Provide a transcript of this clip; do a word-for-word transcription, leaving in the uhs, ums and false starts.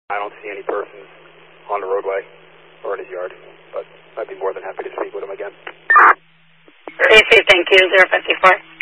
I don't see any persons on the roadway or in his yard, but I'd be more than happy to speak with him again. C C, thank you, zero fifty-four.